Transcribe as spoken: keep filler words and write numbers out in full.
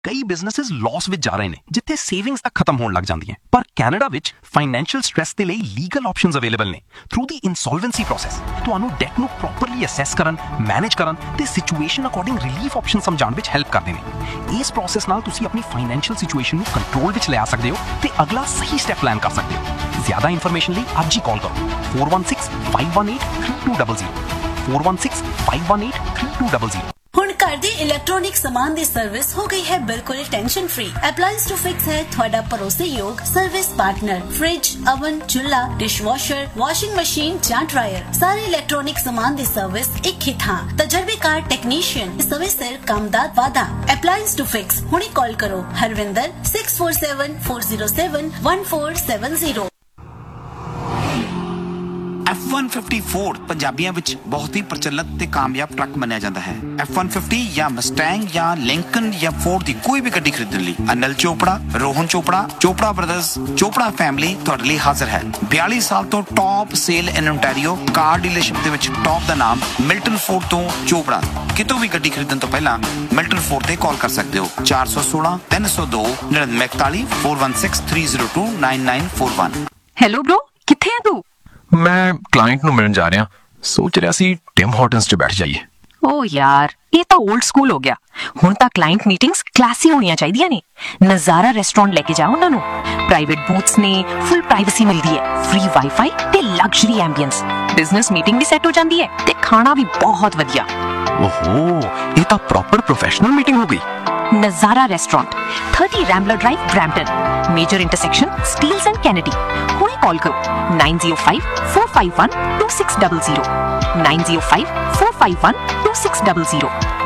ਕਈ businesses Las ਵਿੱਚ ਜਾ ਰਹੇ ਨੇ ਜਿੱਥੇ ਸੇਵਿੰਗਸ ਤੱਕ ਖਤਮ ਹੋਣ ਲੱਗ ਜਾਂਦੀਆਂ ਪਰ ਕੈਨੇਡਾ ਵਿੱਚ ਫਾਈਨੈਂਸ਼ੀਅਲ ਸਟ੍ਰੈਸ ਦੇ ਲਈ ਲੀਗਲ ਆਪਸ਼ਨਸ ਅਵੇਲੇਬਲ ਨੇ ਥਰੂ ਦੀ ਇਨਸੋਲਵੈਂਸੀ ਪ੍ਰੋਸੈਸ ਤੁਹਾਨੂੰ ਡੈਟ ਨੂੰ ਪ੍ਰੋਪਰਲੀ ਅਸੈਸ ਕਰਨ ਮੈਨੇਜ ਕਰਨ ਤੇ ਸਿਚੁਏਸ਼ਨ ਅਕੋਰਡਿੰਗ ਰਿਲੀਫ ਆਪਸ਼ਨ ਸਮਝਾਉਣ ਵਿੱਚ ਹੈਲਪ ਕਰਦੇ ਨੇ ਇਸ ਪ੍ਰੋਸੈਸ ਨਾਲ ਤੁਸੀਂ ਆਪਣੀ ਫਾਈਨੈਂਸ਼ੀਅਲ ਸਿਚੁਏਸ਼ਨ ਨੂੰ ਕੰਟਰੋਲ ਵਿੱਚ ਲਿਆ ਸਕਦੇ ਹੋ ਤੇ ਅਗਲਾ ਸਹੀ ਸਟੈਪ ਪਲਾਨ ਕਰ ਸਕਦੇ ਹੋ ਜ਼ਿਆਦਾ ਇਨਫੋਰਮੇਸ਼ਨ ਲਈ ਅੱਜ ਹੀ ਕਾਲ ਕਰੋ four one six five one eight three two zero zero four one six five one eight three two zero zero ਹੁਣ ਘਰ ਦੇ ਇਲੈਕਟ੍ਰੋਨਿਕ ਸਮਾਨ ਦੀ ਸਰਵਿਸ ਹੋ ਗਈ ਹੈ ਬਿਲਕੁਲ ਟੈਨਸ਼ਨ ਫ੍ਰੀ ਅਪਲਾਈਅੰਸ ਟੂ ਫਿਕਸ ਹੈ ਤੁਹਾਡਾ ਭਰੋਸੇਯੋਗ ਸਰਵਿਸ ਪਾਰਟਨਰ ਫ੍ਰਿਜ ਓਵਨ ਚੁੱਲ੍ਹਾ ਡਿਸ਼ਵਾਸ਼ਰ ਵਾਸ਼ਿੰਗ ਮਸ਼ੀਨ ਜਾਂ ਡਰਾਇਰ ਸਾਰੇ ਇਲੈਕਟ੍ਰੋਨਿਕ ਸਮਾਨ ਦੀ ਸਰਵਿਸ ਇੱਕ ਹੀ ਥਾਂ ਤਜਰਬੇਕਾਰ ਟੈਕਨੀਸ਼ੀਅਨ ਸਮੇਂ ਸਿਰ ਕੰਮ ਦਾ ਵਾਅਦਾ ਅਪਲਾਈਅੰਸ ਟੂ ਫਿਕਸ ਹੁਣੇ ਕਾਲ ਕਰੋ Harvinder six four seven four zero seven one four seven zero F one fifty Ford ਪੰਜਾਬੀਆਂ ਵਿੱਚ ਬਹੁਤ ਹੀ ਪ੍ਰਚਲਿਤ ਤੇ ਕਾਮਯਾਬ ਟਰੱਕ ਮੰਨਿਆ ਜਾਂਦਾ ਹੈ F one fifty ਜਾਂ ਮਸਟੈਂਗ ਜਾਂ ਲਿੰਕਨ ਜਾਂ ਫੋਰਡ ਦੀ ਕੋਈ ਵੀ ਗੱਡੀ ਖਰੀਦਣ ਲਈ ਅਨਿਲ ਚੋਪੜਾ ਰੋਹਨ ਚੋਪੜਾ ਚੋਪੜਾ ਬ੍ਰਦਰਜ਼ ਚੋਪੜਾ ਫੈਮਿਲੀ ਤੁਹਾਡੇ ਲਈ ਹਾਜ਼ਰ ਹੈ ਬਿਆਲੀ ਸਾਲ ਤੋਂ ਟੌਪ ਸੇਲ ਇਨ ਓਨਟਾਰੀਓ ਕਾਰ ਡੀਲਰਸ਼ਿਪ ਦੇ ਵਿੱਚ ਟੌਪ ਦਾ ਨਾਮ ਮਿਲਟਨ ਫੋਰਡ ਤੋਂ ਚੋਪੜਾ ਕਿਤੋਂ ਵੀ ਗੱਡੀ ਖਰੀਦਣ ਤੋਂ ਪਹਿਲਾਂ ਮਿਲਟਨ ਫੋਰਡ ਤੇ ਕਾਲ ਕਰ ਸਕਦੇ ਹੋ ਚਾਰ ਸੌ ਸੋਲਾਂ ਤਿੰਨ ਸੌ ਦੋ ਨੜਿਨਵੇਂ ਇਕਤਾਲੀ four one six three zero two nine nine four one hello bro ਕਿੱਥੇ ਹੈ ਤੂੰ ਮੈਂ ਕਲਾਇੰਟ ਨੂੰ ਮਿਲਣ ਜਾ ਰਿਹਾ ਸੋਚ ਰਿਹਾ ਸੀ ਟਿਮ ਹਾਰਟਨਸ 'ਚ ਬੈਠ ਜਾਈਏ ਓ ਯਾਰ ਇਹ ਤਾਂ 올ਡ ਸਕੂਲ ਹੋ ਗਿਆ ਹੁਣ ਤਾਂ ਕਲਾਇੰਟ ਮੀਟਿੰਗਸ ਕਲਾਸੀ ਹੋਣੀਆਂ ਚਾਹੀਦੀਆਂ ਨੇ ਨਜ਼ਾਰਾ ਰੈਸਟੋਰੈਂਟ ਲੈ ਕੇ ਜਾਓ ਉਹਨਾਂ ਨੂੰ ਪ੍ਰਾਈਵੇਟ ਬੂਥਸ ਨੇ ਫੁੱਲ ਪ੍ਰਾਈਵੇਸੀ ਮਿਲਦੀ ਹੈ ਫ੍ਰੀ ਵਾਈਫਾਈ ਤੇ ਲਗਜ਼ਰੀ ਐਂਬੀਐਂਸ ਬਿਜ਼ਨਸ ਮੀਟਿੰਗ ਵੀ ਸੈੱਟ ਹੋ ਜਾਂਦੀ ਹੈ ਤੇ ਖਾਣਾ ਵੀ ਬਹੁਤ ਵਧੀਆ ਓਹੋ ਇਹ ਤਾਂ ਪ੍ਰੋਪਰ ਪ੍ਰੋਫੈਸ਼ਨਲ ਮੀਟਿੰਗ ਹੋ ਗਈ ਨਜ਼ਾਰਾ restaurant thirty ਰੈਂਬਲਰ drive Brampton major intersection Steeles and Kennedy ਹੁਣੇ ਕਾਲ ਕਰੋ nine zero five four five one two six zero zero nine zero five four five one two six zero zero